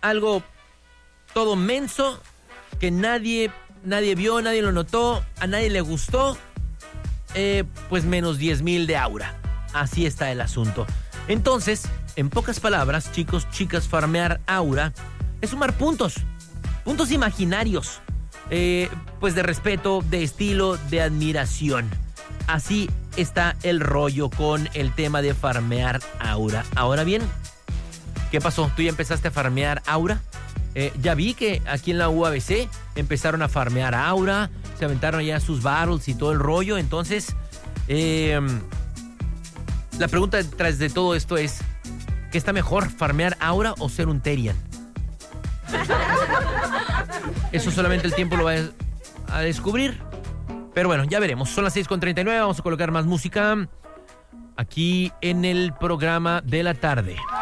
algo todo menso, que nadie vio, nadie lo notó, a nadie le gustó, pues menos 10,000 de aura. Así está el asunto. Entonces, en pocas palabras, chicos, chicas, farmear aura es sumar puntos imaginarios, pues de respeto, de estilo, de admiración. Así está el rollo con el tema de farmear aura. Ahora bien, ¿qué pasó? ¿Tú ya empezaste a farmear aura? Ya vi que aquí en la UABC empezaron a farmear aura, se aventaron ya sus battles y todo el rollo. Entonces, la pregunta detrás de todo esto es, ¿qué está mejor, farmear aura o ser un Therian? Eso solamente el tiempo lo va a descubrir. Pero bueno, ya veremos. Son las 6:39, vamos a colocar más música aquí en el programa de la tarde.